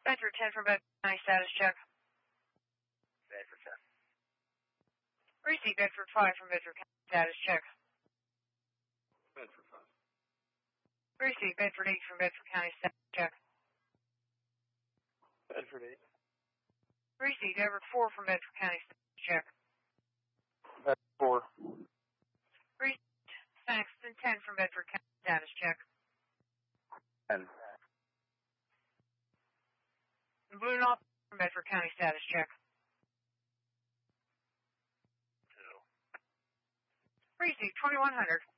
Bedford 10 for Bedford County status check. Bedford 10. Receive Bedford 5 from Bedford County status check. Bedford 5. Receive Bedford 8 from Bedford County status check. Bedford 8. Receive Everett 4 from Bedford County status check. Bedford 4. Receive Saxton 10 from Bedford County status check. 10. Blue Knot from Bedford County status check. 2. Receive 2100.